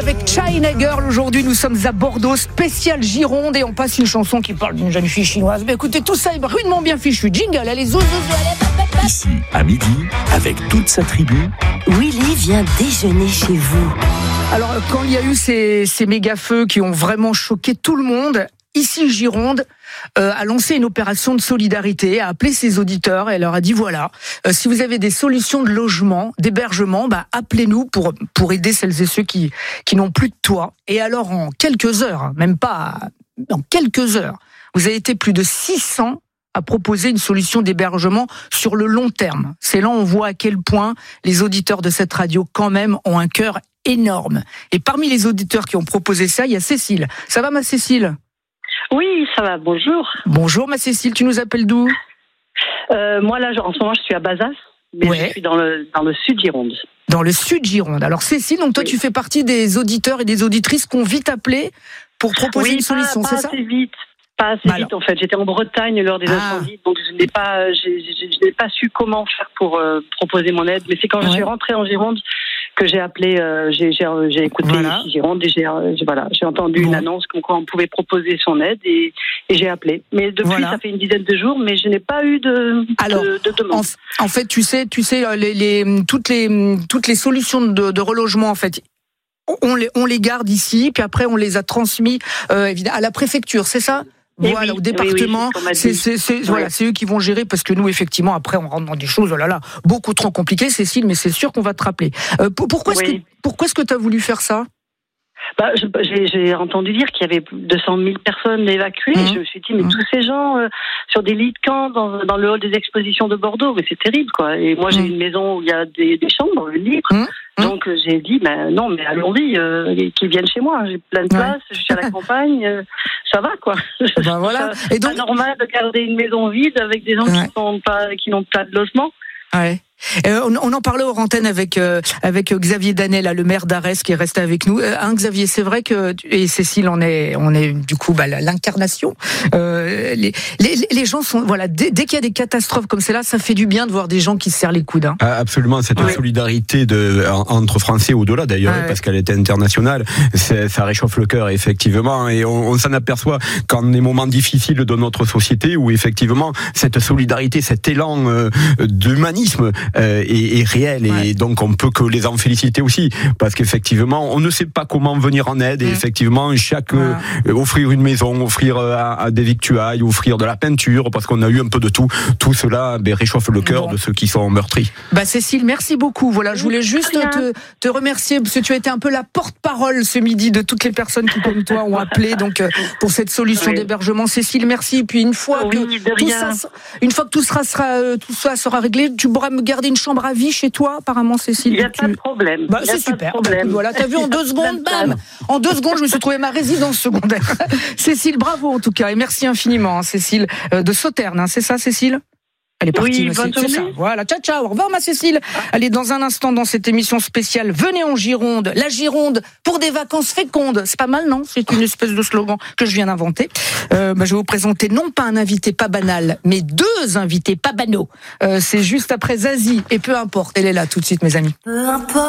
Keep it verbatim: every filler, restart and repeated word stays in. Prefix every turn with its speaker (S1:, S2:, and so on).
S1: avec China Girl. Aujourd'hui, nous sommes à Bordeaux, spécial Gironde, et on passe une chanson qui parle d'une jeune fille chinoise. Mais écoutez, tout ça est rudement bien fichu. Jingle, allez, zou, zou, zou, allez.
S2: Ici, à midi, avec toute sa tribu,
S3: Willy vient déjeuner chez vous.
S1: Alors, quand il y a eu ces, ces méga-feux qui ont vraiment choqué tout le monde, ici Gironde euh, a lancé une opération de solidarité, a appelé ses auditeurs et elle leur a dit voilà, euh, si vous avez des solutions de logement, d'hébergement, bah, appelez-nous pour pour aider celles et ceux qui qui n'ont plus de toit. Et alors en quelques heures, même pas en quelques heures, vous avez été plus de six cents à proposer une solution d'hébergement sur le long terme. C'est là on voit à quel point les auditeurs de cette radio quand même ont un cœur énorme. Et parmi les auditeurs qui ont proposé ça, il y a Cécile. Ça va ma Cécile ?
S4: Oui, ça va, bonjour.
S1: Bonjour ma Cécile, tu nous appelles d'où ?
S4: euh, Moi là, en ce moment, je suis à Bazas, mais
S1: ouais.
S4: je suis dans le, dans le sud Gironde.
S1: Dans le sud Gironde. Alors Cécile, donc toi oui. tu fais partie des auditeurs et des auditrices qu'on vite appelé pour proposer
S4: oui,
S1: une solution,
S4: pas,
S1: c'est
S4: pas
S1: ça ?
S4: assez vite. Pas assez
S1: bah
S4: vite en fait. J'étais en Bretagne lors des
S1: ah.
S4: incendies, donc je n'ai pas, j'ai, j'ai, je n'ai pas su comment faire pour euh, proposer mon aide. Mais c'est quand ouais. je suis rentrée en Gironde que j'ai appelé, euh, j'ai, j'ai, j'ai écouté voilà. Gironde et j'ai, euh, j'ai, voilà, j'ai entendu bon. une annonce comme quoi on pouvait proposer son aide et, et j'ai appelé. Mais depuis voilà. ça fait une dizaine de jours, mais je n'ai pas eu de,
S1: Alors,
S4: de, de demande.
S1: En, en fait, tu sais, tu sais, les, les, toutes les, toutes les solutions de, de relogement en fait. On les, on les garde ici, puis après on les a transmis euh, évidemment à la préfecture, c'est ça ?
S4: Et
S1: voilà,
S4: oui,
S1: au département,
S4: oui, oui,
S1: c'est, c'est, c'est, ouais. voilà, c'est eux qui vont gérer parce que nous, effectivement, après, on rentre dans des choses, oh là là, beaucoup trop compliquées, Cécile, mais c'est sûr qu'on va te rappeler. Euh, pourquoi, est-ce oui. que, pourquoi est-ce que tu as voulu faire ça ?
S4: Bah, je, j'ai, j'ai entendu dire qu'il y avait deux cent mille personnes évacuées. Mmh. Je me suis dit, mais mmh. tous ces gens euh, sur des lits de camp dans, dans le hall des expositions de Bordeaux, mais c'est terrible, quoi. Et moi, j'ai mmh. une maison où il y a des, des chambres libres. Mmh. Donc euh, j'ai dit, ben non, mais allons-y, euh, qu'ils viennent chez moi. J'ai plein de place, ouais. je suis à la campagne, euh, ça va quoi.
S1: Ben voilà.
S4: C'est pas normal de garder une maison vide avec des gens ouais. qui sont pas, qui n'ont pas de logement.
S1: Ouais. Euh, on, on en parlait hors antenne avec euh, avec Xavier Danet, là, le maire d'Arès, qui est resté avec nous. Euh, hein, Xavier, c'est vrai que et Cécile, on est on est du coup bah, l'incarnation. Euh, les, les les gens sont voilà dès, dès qu'il y a des catastrophes comme celle-là, ça fait du bien de voir des gens qui se serrent les coudes. Hein.
S5: Ah, absolument, cette
S1: ouais.
S5: solidarité de entre Français au-delà d'ailleurs, ah, ouais. parce qu'elle est internationale, c'est, ça réchauffe le cœur effectivement, et on, on s'en aperçoit quand des moments difficiles de notre société où effectivement cette solidarité, cet élan euh, d'humanisme Euh, est, est réel ouais. et donc on peut que les en féliciter aussi parce qu'effectivement on ne sait pas comment venir en aide et mmh. effectivement chaque ouais. euh, offrir une maison, offrir euh, à, à des victuailles, offrir de la peinture parce qu'on a eu un peu de tout, tout cela ben, réchauffe le cœur bon. de ceux qui sont meurtris.
S1: Bah Cécile, merci beaucoup. Voilà, je voulais juste te, te remercier parce que tu as été un peu la porte-parole ce midi de toutes les personnes qui comme toi ont appelé donc euh, pour cette solution oui. d'hébergement. Cécile, merci. Et puis une fois
S4: oui,
S1: que tout ça, une fois que tout sera, sera tout ça sera réglé, tu pourras me garder une chambre à vie chez toi, apparemment, Cécile.
S4: Il n'y a
S1: tu...
S4: pas de problème.
S1: Bah, c'est super. Voilà, t'as vu en deux secondes, bam, en deux secondes, je me suis trouvé ma résidence secondaire. Cécile, bravo en tout cas, et merci infiniment, hein, Cécile euh, de Sauternes, hein, c'est ça, Cécile ? Elle est partie,
S4: oui, bonne
S1: c'est, c'est ça. Voilà, ciao, ciao, au revoir ma Cécile. Allez, dans un instant, dans cette émission spéciale, venez en Gironde, la Gironde pour des vacances fécondes. C'est pas mal, non ? C'est une espèce de slogan que je viens d'inventer. Euh, bah, je vais vous présenter non pas un invité pas banal, mais deux invités pas banaux. Euh, c'est juste après Zazie, et peu importe, elle est là tout de suite, mes amis.
S3: Peu importe.